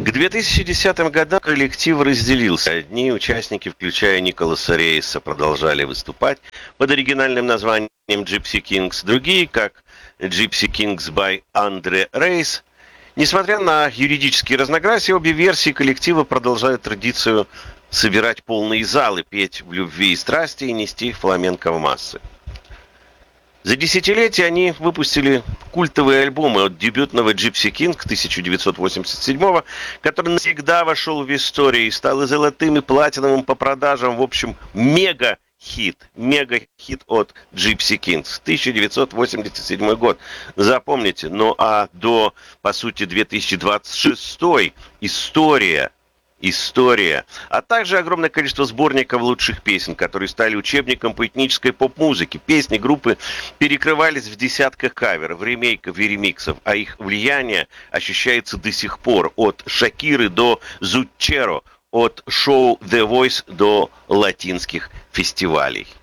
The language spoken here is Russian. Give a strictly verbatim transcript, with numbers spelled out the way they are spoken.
К две тысячи десятым годам коллектив разделился. Одни участники, включая Николаса Рейса, продолжали выступать под оригинальным названием Gypsy Kings, другие, как Gypsy Kings by Andre Reis. Несмотря на юридические разногласия, обе версии коллектива продолжают традицию собирать полные залы, петь в любви и страсти и нести фламенко в массы. За десятилетия они выпустили культовые альбомы от дебютного Gypsy King тысяча девятьсот восемьдесят седьмого, который навсегда вошел в историю и стал и золотым, и платиновым по продажам. В общем, мега-хит. Мега-хит от Gypsy Kings. тысяча девятьсот восемьдесят седьмой год. Запомните. Ну а до, по сути, две тысячи двадцать шестой история. История, а также огромное количество сборников лучших песен, которые стали учебником по этнической поп-музыке. Песни группы перекрывались в десятках каверов, ремейков и ремиксов, а их влияние ощущается до сих пор, от Шакиры до Зуччеро, от шоу The Voice до латинских фестивалей.